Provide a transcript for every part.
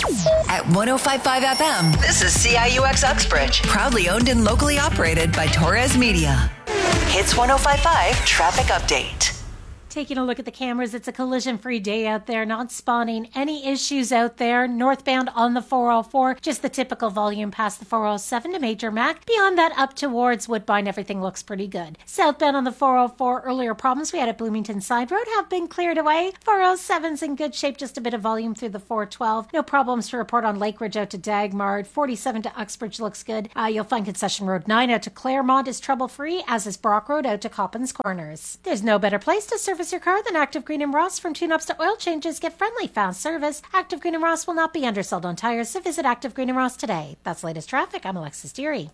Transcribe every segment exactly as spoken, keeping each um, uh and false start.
At one oh five point five F M, this is C I U X Uxbridge. Proudly owned and locally operated by Torres Media. Hits one oh five point five Traffic Update. Taking a look at the cameras, it's a collision-free day out there, not spotting any issues out there. Northbound on the four oh four, just the typical volume past the four oh seven to Major Mac. Beyond that, up towards Woodbine, everything looks pretty good. Southbound on the four oh four, earlier problems we had at Bloomington Side Road have been cleared away. four oh seven's in good shape, just a bit of volume through the four twelve. No problems to report on Lake Ridge out to Dagmar. forty-seven to Uxbridge looks good. Uh, you'll find Concession Road nine out to Claremont is trouble-free, as is Brock Road out to Coppins Corners. There's no better place to service your car than Active Green and Ross. From tune-ups to oil changes, get friendly, fast service. Active Green and Ross will not be undersold on tires, so visit Active Green and Ross today. That's latest traffic. I'm Alexis Deary.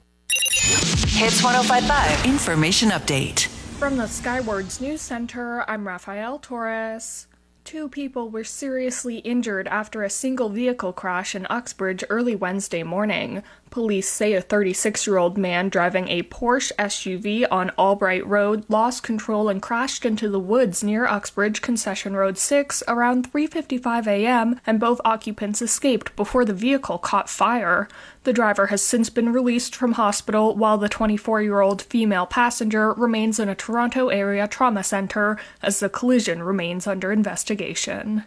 Hits one oh five point five Information Update. From the Skywards News Center, I'm Rafael Torres. Two people were seriously injured after a single vehicle crash in Uxbridge early Wednesday morning. Police say a thirty-six-year-old man driving a Porsche S U V on Albright Road lost control and crashed into the woods near Uxbridge Concession Road six around three fifty-five a.m., and both occupants escaped before the vehicle caught fire. The driver has since been released from hospital, while the twenty-four-year-old female passenger remains in a Toronto area trauma center as the collision remains under investigation.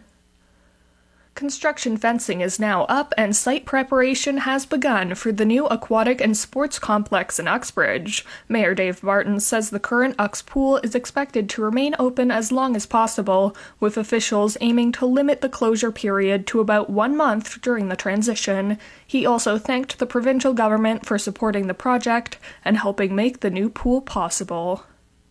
Construction fencing is now up and site preparation has begun for the new aquatic and sports complex in Uxbridge. Mayor Dave Martin says the current Ux pool is expected to remain open as long as possible, with officials aiming to limit the closure period to about one month during the transition. He also thanked the provincial government for supporting the project and helping make the new pool possible.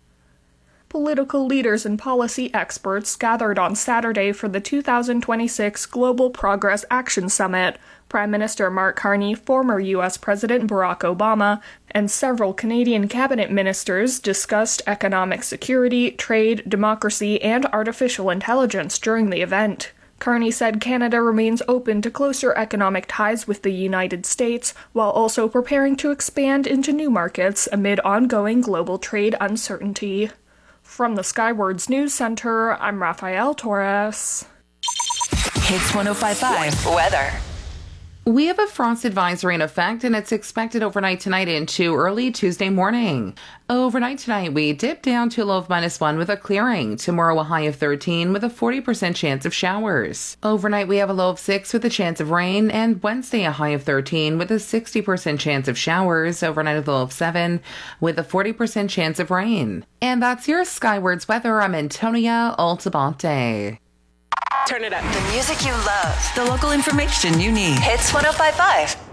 Political leaders and policy experts gathered on Saturday for the two thousand twenty-six Global Progress Action Summit. Prime Minister Mark Carney, former U S President Barack Obama, and several Canadian cabinet ministers discussed economic security, trade, democracy, and artificial intelligence during the event. Carney said Canada remains open to closer economic ties with the United States, while also preparing to expand into new markets amid ongoing global trade uncertainty. From the Skywards News Center, I'm Rafael Torres. Hits one oh five point five Weather. We have a frost advisory in effect, and it's expected overnight tonight into early Tuesday morning. Overnight tonight, we dip down to a low of minus one with a clearing. Tomorrow, a high of thirteen with a forty percent chance of showers. Overnight, we have a low of six with a chance of rain, and Wednesday, a high of thirteen with a sixty percent chance of showers. Overnight, a low of seven with a forty percent chance of rain. And that's your Skywards weather. I'm Antonia Altabante. Turn it up. The music you love. The local information you need. Hits one oh five point five.